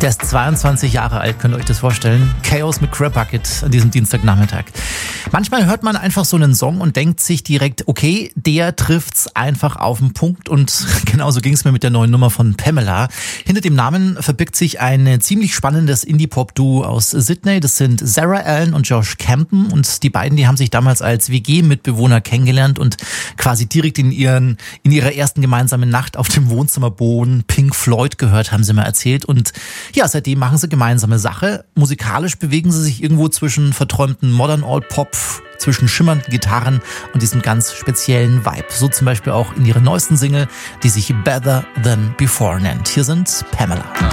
Der ist 22 Jahre alt, könnt ihr euch das vorstellen? Chaos mit Crab Bucket an diesem Dienstagnachmittag. Manchmal hört man einfach so einen Song und denkt sich direkt, okay, der trifft's einfach auf den Punkt, und genauso ging es mir mit der neuen Nummer von Pamela. Hinter dem Namen verbirgt sich ein ziemlich spannendes Indie-Pop-Duo aus Sydney. Das sind Sarah Allen und Josh Campton, und die beiden, die haben sich damals als WG-Mitbewohner kennengelernt und quasi direkt in ihrer ersten gemeinsamen Nacht auf dem Wohnzimmerboden Pink Floyd gehört, haben sie mal erzählt. Und ja, seitdem machen sie gemeinsame Sache. Musikalisch bewegen sie sich irgendwo zwischen verträumten Modern Old Pop, zwischen schimmernden Gitarren und diesem ganz speziellen Vibe. So zum Beispiel auch in ihrer neuesten Single, die sich Better Than Before nennt. Hier sind Pamela.